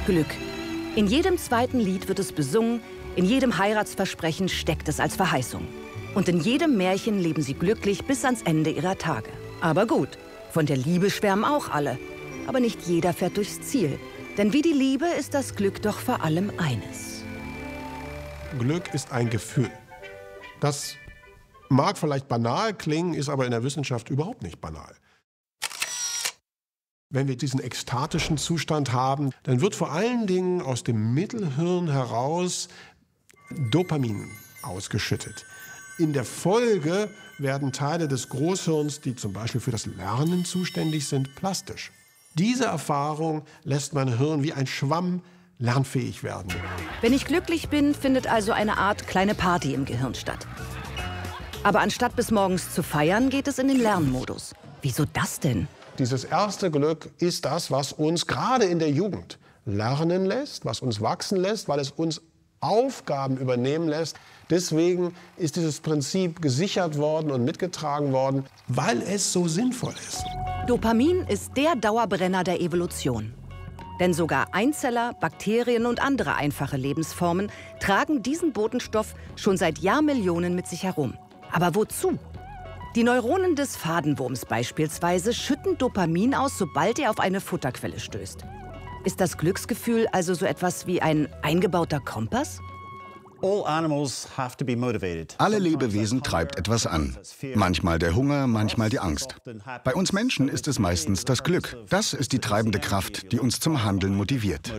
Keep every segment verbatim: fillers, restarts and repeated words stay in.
Glück. In jedem zweiten Lied wird es besungen, in jedem Heiratsversprechen steckt es als Verheißung. Und in jedem Märchen leben sie glücklich bis ans Ende ihrer Tage. Aber gut, von der Liebe schwärmen auch alle. Aber nicht jeder fährt durchs Ziel. Denn wie die Liebe ist das Glück doch vor allem eines. Glück ist ein Gefühl. Das mag vielleicht banal klingen, ist aber in der Wissenschaft überhaupt nicht banal. Wenn wir diesen ekstatischen Zustand haben, dann wird vor allen Dingen aus dem Mittelhirn heraus Dopamin ausgeschüttet. In der Folge werden Teile des Großhirns, die zum Beispiel für das Lernen zuständig sind, plastisch. Diese Erfahrung lässt mein Hirn wie ein Schwamm lernfähig werden. Wenn ich glücklich bin, findet also eine Art kleine Party im Gehirn statt. Aber anstatt bis morgens zu feiern, geht es in den Lernmodus. Wieso das denn? Dieses erste Glück ist das, was uns gerade in der Jugend lernen lässt, was uns wachsen lässt, weil es uns Aufgaben übernehmen lässt. Deswegen ist dieses Prinzip gesichert worden und mitgetragen worden, weil es so sinnvoll ist. Dopamin ist der Dauerbrenner der Evolution. Denn sogar Einzeller, Bakterien und andere einfache Lebensformen tragen diesen Botenstoff schon seit Jahrmillionen mit sich herum. Aber wozu? Die Neuronen des Fadenwurms beispielsweise schütten Dopamin aus, sobald er auf eine Futterquelle stößt. Ist das Glücksgefühl also so etwas wie ein eingebauter Kompass? Alle Lebewesen treibt etwas an. Manchmal der Hunger, manchmal die Angst. Bei uns Menschen ist es meistens das Glück. Das ist die treibende Kraft, die uns zum Handeln motiviert.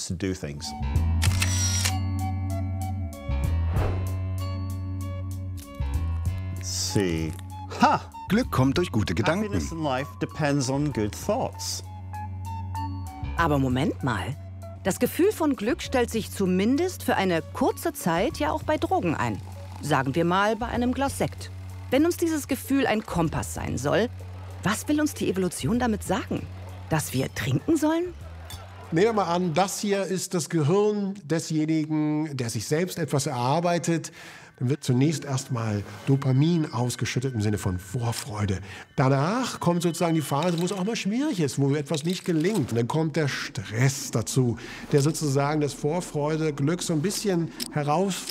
Glück kommt durch gute Gedanken. Aber Moment mal. Das Gefühl von Glück stellt sich zumindest für eine kurze Zeit ja auch bei Drogen ein. Sagen wir mal bei einem Glas Sekt. Wenn uns dieses Gefühl ein Kompass sein soll, was will uns die Evolution damit sagen? Dass wir trinken sollen? Nehmen wir mal an, das hier ist das Gehirn desjenigen, der sich selbst etwas erarbeitet. Dann wird zunächst erstmal Dopamin ausgeschüttet im Sinne von Vorfreude. Danach kommt sozusagen die Phase, wo es auch mal schwierig ist, wo etwas nicht gelingt. Und dann kommt der Stress dazu, der sozusagen das Vorfreude, Glück so ein bisschen herausfordert.